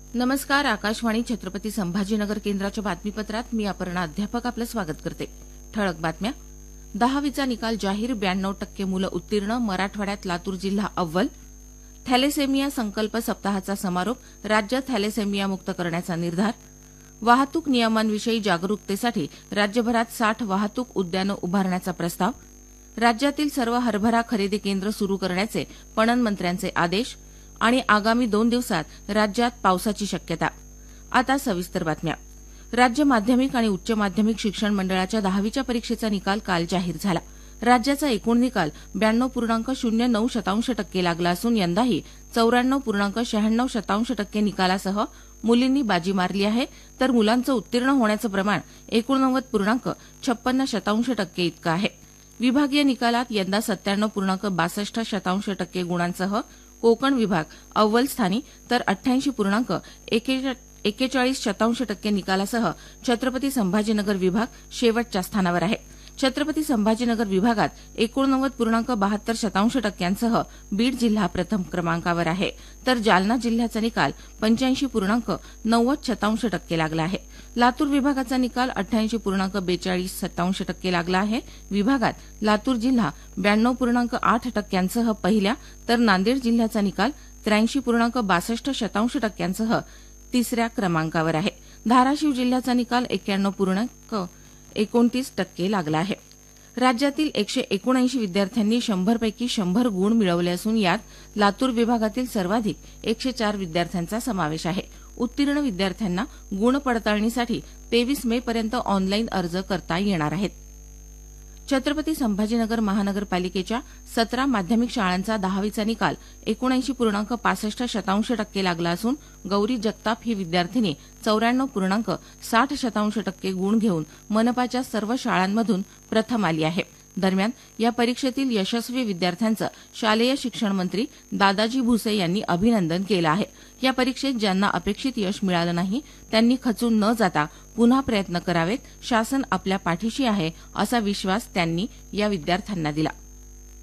नमस्कार. आकाशवाणी छत्रपती संभाजीनगर केंद्राच्या बातमीपत्रात मी अपर्णा अध्यापक आपलं स्वागत करते. ठळक बातम्या. 10वीचा निकाल जाहीर. 92% मुलं उत्तीर्ण. मराठवाड्यात लातूर जिल्हा अव्वल. थॅलेसेमिया संकल्प सप्ताहाचा समारोप. राज्य थॅलेसेमिया मुक्त करण्याचा निर्धार. वाहतूक नियमांविषयी जागरूकतेसाठी राज्यभरात 60 वाहतूक उद्यानं उभारण्याचा प्रस्ताव. राज्यातील सर्व हरभरा खरेदी केंद्र सुरू करण्याचे पणन मंत्र्यांचे आदेश. आणि आगामी 2 दिवसात राज्यात पावसाची शक्यता. आता सविस्तर बातम्या. राज्य माध्यमिक आणि उच्च माध्यमिक शिक्षण मंडळाच्या 10वीच्या परीक्षेचा निकाल काल जाहीर झाला. राज्याचा एकूण निकाल 92.09% लागला असून यंदाही 94.96% निकालासह मुलींनी बाजी मारली आहे, तर मुलांचं उत्तीर्ण होण्याचं प्रमाण 89.56% इतकं आहे. विभागीय निकालात यंदा 97.62% गुणांसह कोकण विभाग अव्वल स्थानी, तर 88.41% निकालासह छत्रपती संभाजीनगर विभाग शेवटच्या स्थानावर आहे. छत्रपती संभाजीनगर विभागात 89.72% बीड जिल्हा प्रथम क्रमांकावर आहे, तर जालना जिल्ह्याचा निकाल 85.90% लागला आहे. लातूर विभागाचा निकाल 88.42% लागला आहे. विभागात लातूर जिल्हा 92.8% पहिल्या, तर नांदेड जिल्ह्याचा निकाल 83.62% तिसऱ्या क्रमांकावर आहे. धाराशिव जिल्ह्याचा निकाल 91.29% लागला आहे. राज्यातील 179 विद्यार्थ्यांनी 100 पैकी 100 गुण मिळवले असून यात लातूर विभागातील सर्वाधिक 104 विद्यार्थ्यांचा समावेश आहे. उत्तीर्ण विद्यार्थ्यांना गुण पडताळणीसाठी 23 मे पर्यंत ऑनलाईन अर्ज करता येणार आहेत. छत्रपती संभाजीनगर महानगरपालिकेच्या 17 माध्यमिक शाळांचा 10वीचा निकाल 79.65% लागला असून गौरी जगताप ही विद्यार्थिनी 94.60% गुण घेऊन मनपाच्या सर्व शाळांमधून प्रथम आली आहे. दरम्यान या परीक्षेतील यशस्वी विद्यार्थ्यांचं शालेय शिक्षण मंत्री दादाजी भुसे यांनी अभिनंदन केलं आहे. या परीक्षेत ज्यांना अपेक्षित यश मिळालं नाही त्यांनी खचून न जाता पुन्हा प्रयत्न करावेत. शासन आपल्या पाठीशी आहे असा विश्वास त्यांनी या विद्यार्थ्यांना दिला.